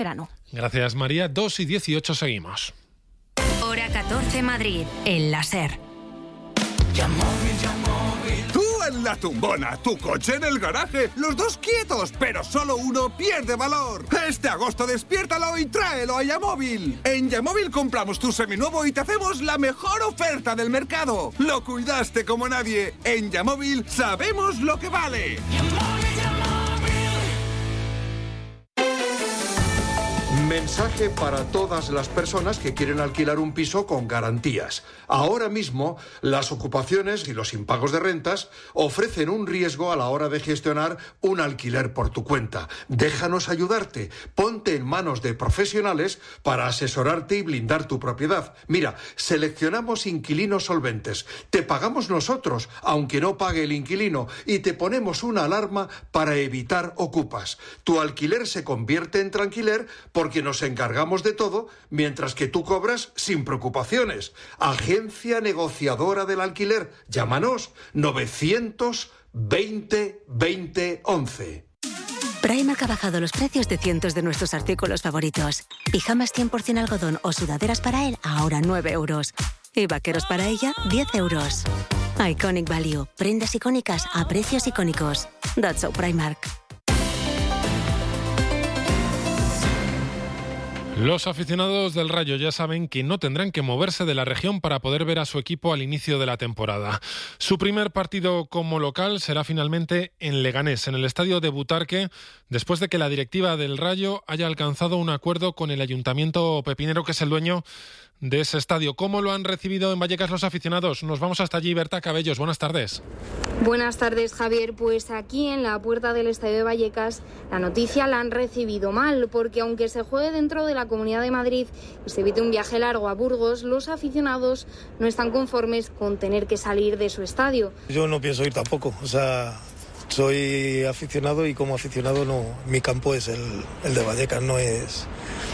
verano. Gracias, María. 2:18 seguimos. Hora 14 Madrid, el láser. Tú en la tumbona, tu coche en el garaje, los dos quietos, pero solo uno pierde valor. Este agosto despiértalo y tráelo a Yamóvil. En Yamóvil compramos tu seminuevo y te hacemos la mejor oferta del mercado. Lo cuidaste como nadie. En Yamóvil sabemos lo que vale. Mensaje para todas las personas que quieren alquilar un piso con garantías. Ahora mismo, las ocupaciones y los impagos de rentas ofrecen un riesgo a la hora de gestionar un alquiler por tu cuenta. Déjanos ayudarte. Ponte en manos de profesionales para asesorarte y blindar tu propiedad. Mira, seleccionamos inquilinos solventes. Te pagamos nosotros, aunque no pague el inquilino, y te ponemos una alarma para evitar ocupas. Tu alquiler se convierte en tranquiler porque nos encargamos de todo, mientras que tú cobras sin preocupaciones. Agencia negociadora del alquiler. Llámanos 920 20 11. Primark ha bajado los precios de cientos de nuestros artículos favoritos. Pijamas 100% algodón o sudaderas para él, ahora 9 euros. Y vaqueros para ella, 10 euros. Iconic Value. Prendas icónicas a precios icónicos. That's so Primark. Los aficionados del Rayo ya saben que no tendrán que moverse de la región para poder ver a su equipo al inicio de la temporada. Su primer partido como local será finalmente en Leganés, en el estadio de Butarque, después de que la directiva del Rayo haya alcanzado un acuerdo con el ayuntamiento pepinero, que es el dueño de ese estadio. ¿Cómo lo han recibido en Vallecas los aficionados? Nos vamos hasta allí. Berta Cabellos, buenas tardes. Buenas tardes, Javier. Pues aquí en la puerta del estadio de Vallecas la noticia la han recibido mal, porque aunque se juegue dentro de la Comunidad de Madrid y se evite un viaje largo a Burgos, los aficionados no están conformes con tener que salir de su estadio. Yo no pienso ir tampoco, soy aficionado y como aficionado no, mi campo es el de Vallecas, no es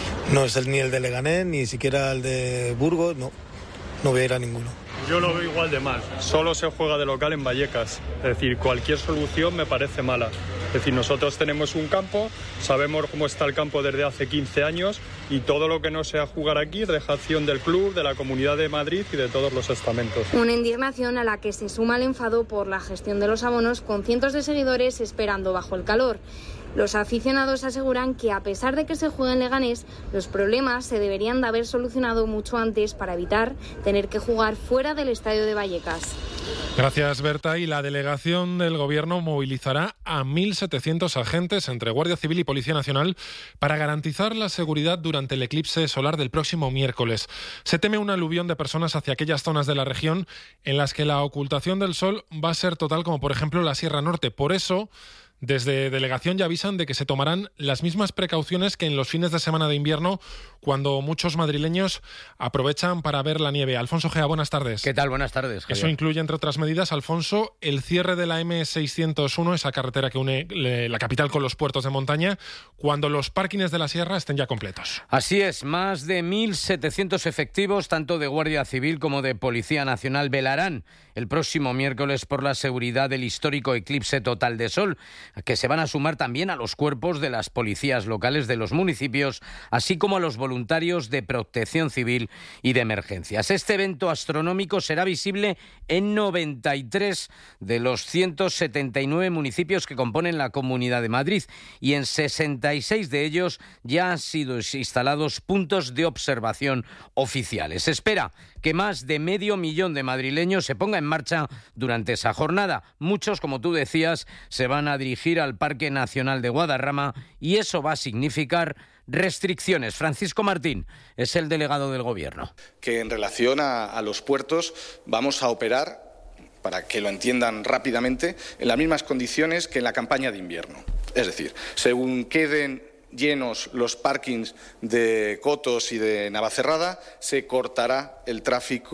ni el de Leganés, ni siquiera el de Burgos, no voy a ir a ninguno. Yo lo veo igual de mal. Solo se juega de local en Vallecas. Es decir, cualquier solución me parece mala. Es decir, nosotros tenemos un campo, sabemos cómo está el campo desde hace 15 años y todo lo que no sea jugar aquí es dejación del club, de la Comunidad de Madrid y de todos los estamentos. Una indignación a la que se suma el enfado por la gestión de los abonos, con cientos de seguidores esperando bajo el calor. Los aficionados aseguran que, a pesar de que se juegue en Leganés, los problemas se deberían de haber solucionado mucho antes para evitar tener que jugar fuera del estadio de Vallecas. Gracias, Berta. Y la delegación del Gobierno movilizará a 1.700 agentes entre Guardia Civil y Policía Nacional para garantizar la seguridad durante el eclipse solar del próximo miércoles. Se teme un aluvión de personas hacia aquellas zonas de la región en las que la ocultación del sol va a ser total, como por ejemplo la Sierra Norte. Por eso, desde delegación ya avisan de que se tomarán las mismas precauciones que en los fines de semana de invierno, cuando muchos madrileños aprovechan para ver la nieve. Alfonso Gea, buenas tardes. ¿Qué tal? Buenas tardes, Javier. Eso incluye, entre otras medidas, Alfonso, el cierre de la M601, esa carretera que une la capital con los puertos de montaña, cuando los parkings de la sierra estén ya completos. Así es, más de 1.700 efectivos, tanto de Guardia Civil como de Policía Nacional, velarán el próximo miércoles por la seguridad del histórico eclipse total de sol, que se van a sumar también a los cuerpos de las policías locales de los municipios, así como a los voluntarios de protección civil y de emergencias. Este evento astronómico será visible en 93 de los 179 municipios que componen la Comunidad de Madrid, y en 66 de ellos ya han sido instalados puntos de observación oficiales. Se espera que más de 500.000 de madrileños se pongan en marcha durante esa jornada. Muchos, como tú decías, se van a dirigir al Parque Nacional de Guadarrama, y eso va a significar restricciones. Francisco Martín es el delegado del Gobierno. Que en relación a los puertos vamos a operar, para que lo entiendan rápidamente, en las mismas condiciones que en la campaña de invierno. Es decir, según queden llenos los parkings de Cotos y de Navacerrada, se cortará el tráfico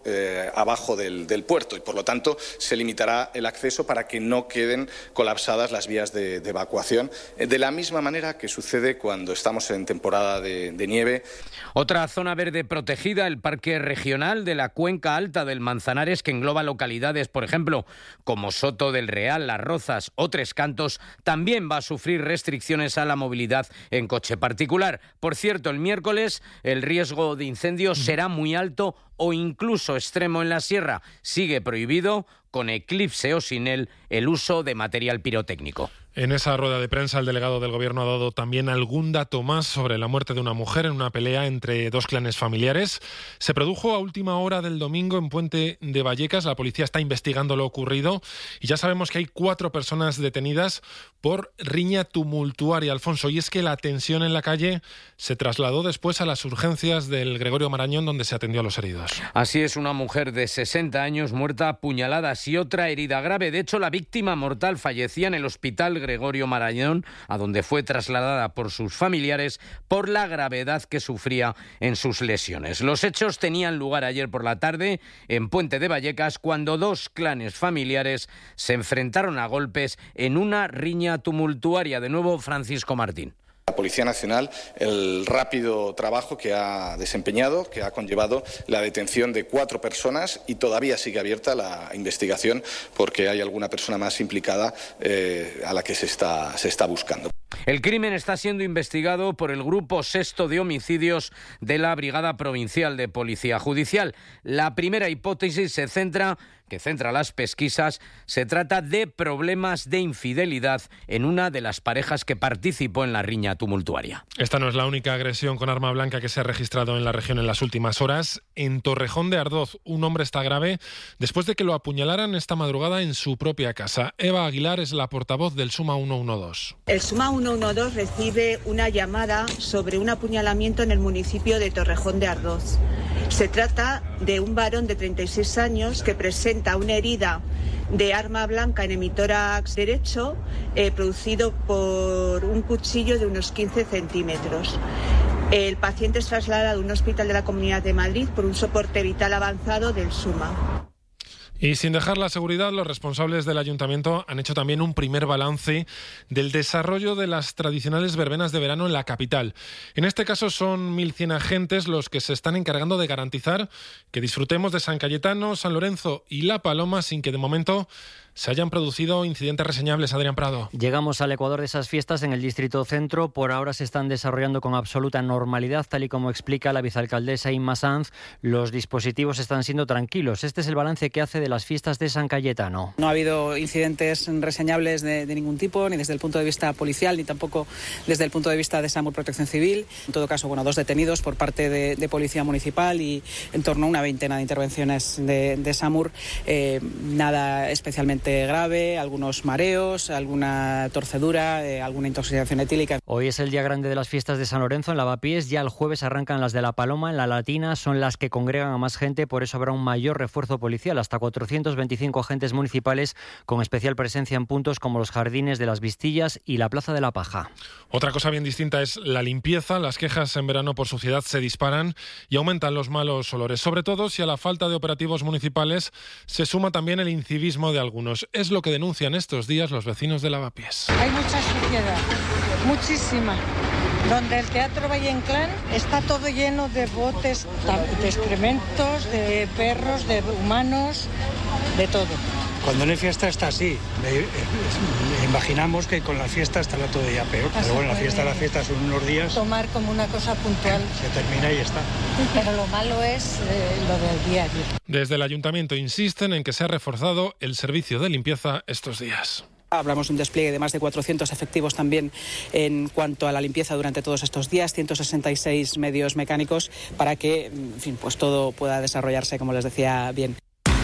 abajo del puerto y, por lo tanto, se limitará el acceso para que no queden colapsadas las vías de evacuación, de la misma manera que sucede cuando estamos en temporada de nieve. Otra zona verde protegida, el Parque Regional de la Cuenca Alta del Manzanares, que engloba localidades, por ejemplo, como Soto del Real, Las Rozas o Tres Cantos, también va a sufrir restricciones a la movilidad en coche particular. Por cierto, el miércoles el riesgo de incendios será muy alto o incluso extremo en la sierra. Sigue prohibido, con eclipse o sin él, el uso de material pirotécnico. En esa rueda de prensa, el delegado del Gobierno ha dado también algún dato más sobre la muerte de una mujer en una pelea entre dos clanes familiares. Se produjo a última hora del domingo en Puente de Vallecas. La policía está investigando lo ocurrido y ya sabemos que hay 4 personas detenidas por riña tumultuaria, Alfonso. Y es que la tensión en la calle se trasladó después a las urgencias del Gregorio Marañón, donde se atendió a los heridos. Así es, una mujer de 60 años muerta a puñaladas y otra herida grave. De hecho, la víctima mortal fallecía en el hospital Gregorio Marañón, a donde fue trasladada por sus familiares por la gravedad que sufría en sus lesiones. Los hechos tenían lugar ayer por la tarde en Puente de Vallecas, cuando 2 clanes familiares se enfrentaron a golpes en una riña tumultuaria. De nuevo, Francisco Martín. La Policía Nacional, el rápido trabajo que ha desempeñado, que ha conllevado la detención de 4 personas y todavía sigue abierta la investigación porque hay alguna persona más implicada a la que se está buscando. El crimen está siendo investigado por el Grupo 6º de Homicidios de la Brigada Provincial de Policía Judicial. La primera hipótesis que centra las pesquisas, se trata de problemas de infidelidad en una de las parejas que participó en la riña tumultuaria. Esta no es la única agresión con arma blanca que se ha registrado en la región en las últimas horas. En Torrejón de Ardoz, un hombre está grave después de que lo apuñalaran esta madrugada en su propia casa. Eva Aguilar es la portavoz del Suma 112. El Suma 112 recibe una llamada sobre un apuñalamiento en el municipio de Torrejón de Ardoz. Se trata de un varón de 36 años que presenta una herida de arma blanca en el emitórax derecho producido por un cuchillo de unos 15 centímetros. El paciente es trasladado a un hospital de la Comunidad de Madrid por un soporte vital avanzado del SUMA. Y sin dejar la seguridad, los responsables del ayuntamiento han hecho también un primer balance del desarrollo de las tradicionales verbenas de verano en la capital. En este caso son 1.100 agentes los que se están encargando de garantizar que disfrutemos de San Cayetano, San Lorenzo y La Paloma sin que de momento se hayan producido incidentes reseñables. Adrián Prado. Llegamos al ecuador de esas fiestas en el distrito centro. Por ahora se están desarrollando con absoluta normalidad, tal y como explica la vicealcaldesa Inma Sanz. Los dispositivos están siendo tranquilos. Este es el balance que hace de las fiestas de San Cayetano. No ha habido incidentes reseñables de ningún tipo, ni desde el punto de vista policial, ni tampoco desde el punto de vista de SAMUR Protección Civil. En todo caso, 2 detenidos por parte de Policía Municipal y en torno a una veintena de intervenciones de SAMUR. Nada especialmente grave, algunos mareos, alguna torcedura, alguna intoxicación etílica. Hoy es el día grande de las fiestas de San Lorenzo en Lavapiés. Ya el jueves arrancan las de La Paloma. En la Latina son las que congregan a más gente, por eso habrá un mayor refuerzo policial, hasta 425 agentes municipales con especial presencia en puntos como los Jardines de las Vistillas y la Plaza de la Paja. Otra cosa bien distinta es la limpieza. Las quejas en verano por suciedad se disparan y aumentan los malos olores, sobre todo si a la falta de operativos municipales se suma también el incivismo de algunos. Es lo que denuncian estos días los vecinos de Lavapiés. Hay mucha suciedad, muchísima. Donde el Teatro Valle Inclán está todo lleno de botes, de excrementos, de perros, de humanos, de todo. Cuando no hay fiesta está así. Imaginamos que con la fiesta estará todo ya peor. Así pero bueno, la fiesta son unos días. Tomar como una cosa puntual. Se termina y ya está. Pero lo malo es lo del día a día. Desde el ayuntamiento insisten en que se ha reforzado el servicio de limpieza estos días. Hablamos de un despliegue de más de 400 efectivos también en cuanto a la limpieza durante todos estos días, 166 medios mecánicos para que, en fin, pues todo pueda desarrollarse, como les decía, bien.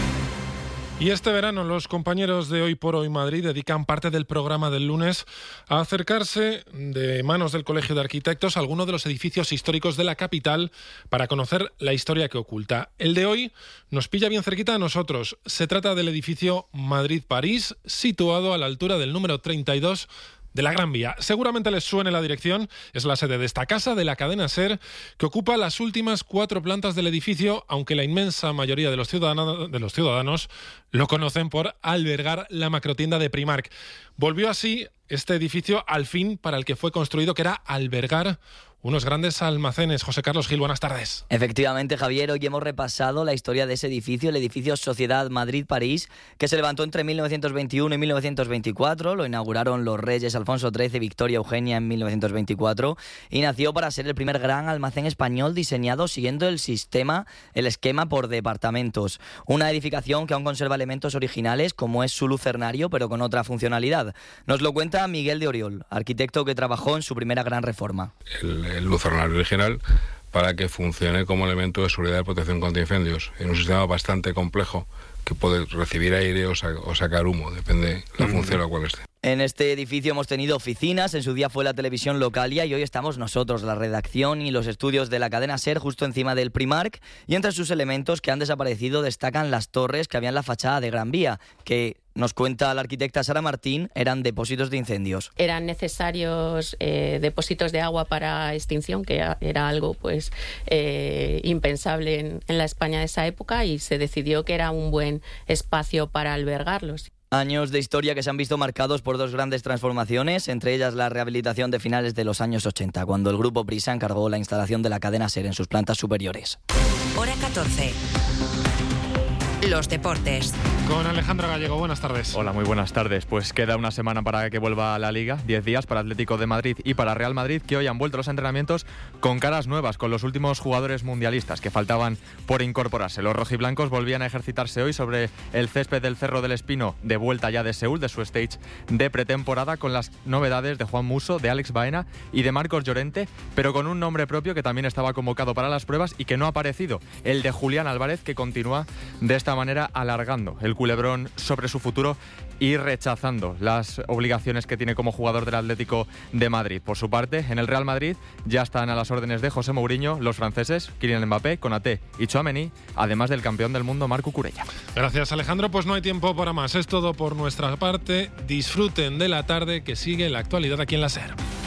Y este verano los compañeros de Hoy por Hoy Madrid dedican parte del programa del lunes a acercarse de manos del Colegio de Arquitectos a alguno de los edificios históricos de la capital para conocer la historia que oculta. El de hoy nos pilla bien cerquita a nosotros. Se trata del edificio Madrid-París, situado a la altura del número 32 de la Gran Vía. Seguramente les suene la dirección, es la sede de esta casa de la cadena SER, que ocupa las últimas 4 plantas del edificio, aunque la inmensa mayoría de los ciudadanos lo conocen por albergar la macrotienda de Primark. Volvió así este edificio al fin para el que fue construido, que era albergar unos grandes almacenes. José Carlos Gil, buenas tardes. Efectivamente, Javier, hoy hemos repasado la historia de ese edificio, el edificio Sociedad Madrid-París, que se levantó entre 1921 y 1924. Lo inauguraron los reyes Alfonso XIII y Victoria Eugenia en 1924 y nació para ser el primer gran almacén español diseñado siguiendo el esquema por departamentos. Una edificación que aún conserva elementos originales como es su lucernario, pero con otra funcionalidad. Nos lo cuenta Miguel de Oriol, arquitecto que trabajó en su primera gran reforma. El lucernario original para que funcione como elemento de seguridad y protección contra incendios en un sistema bastante complejo que puede recibir aire o sacar humo, depende la función a la cual esté. En este edificio hemos tenido oficinas, en su día fue la televisión Localia y hoy estamos nosotros, la redacción y los estudios de la cadena SER justo encima del Primark, y entre sus elementos que han desaparecido destacan las torres que había en la fachada de Gran Vía, que nos cuenta la arquitecta Sara Martín, eran depósitos de incendios. Eran necesarios depósitos de agua para extinción, que era algo pues impensable en la España de esa época, y se decidió que era un buen espacio para albergarlos. Años de historia que se han visto marcados por 2 grandes transformaciones, entre ellas la rehabilitación de finales de los años 80, cuando el grupo Prisa encargó la instalación de la cadena SER en sus plantas superiores. Hora 14. Los deportes. Con Alejandro Gallego, buenas tardes. Hola, muy buenas tardes. Pues queda una semana para que vuelva a la Liga, 10 días para Atlético de Madrid y para Real Madrid, que hoy han vuelto los entrenamientos con caras nuevas, con los últimos jugadores mundialistas que faltaban por incorporarse. Los rojiblancos volvían a ejercitarse hoy sobre el césped del Cerro del Espino, de vuelta ya de Seúl, de su stage de pretemporada, con las novedades de Juan Musso, de Alex Baena y de Marcos Llorente, pero con un nombre propio que también estaba convocado para las pruebas y que no ha aparecido, el de Julián Álvarez, que continúa de esta manera alargando el culebrón sobre su futuro y rechazando las obligaciones que tiene como jugador del Atlético de Madrid. Por su parte, en el Real Madrid ya están a las órdenes de José Mourinho los franceses Kylian Mbappé, Konaté y Tchouaméni, además del campeón del mundo Marc Cucurella. Gracias, Alejandro. Pues no hay tiempo para más. Es todo por nuestra parte. Disfruten de la tarde, que sigue la actualidad aquí en la SER.